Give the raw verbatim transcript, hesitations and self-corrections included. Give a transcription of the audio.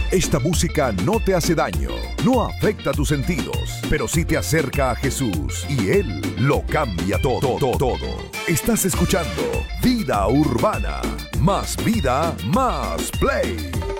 Esta música no te hace daño, no afecta tus sentidos, pero sí te acerca a Jesús y Él lo cambia todo, todo, todo. Estás escuchando Vida Urbana, más vida, más play.